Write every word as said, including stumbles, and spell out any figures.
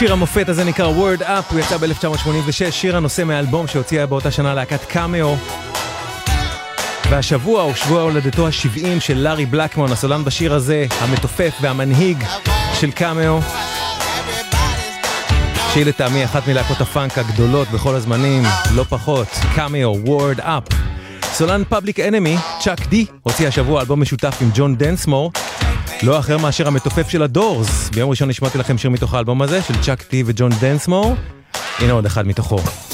השיר המופת הזה נקרא Word Up, הוא יצא ב-אלף תשע מאות שמונים ושש, שיר הנושא מהאלבום שהוציאה באותה שנה להקת קאמאו. והשבוע הוא שבוע הולדתו ה-שבעים של לארי בלקמון, הסולן בשיר הזה, המתופף והמנהיג של קאמאו, שהיא לטעמי אחת מלהקות הפאנק הגדולות בכל הזמנים, לא פחות, קאמאו, Word Up. סולן פאבליק אנמי, צ'אק די, הוציא השבוע אלבום משותף עם ג'ון דנסמור, לא אחר מאשר המתופף של הדורס. ביום ראשון נשמעתי לכם שיר מתוך האלבום הזה של צ'אק די וג'ון דנסמור, הנה עוד אחד מתוכו.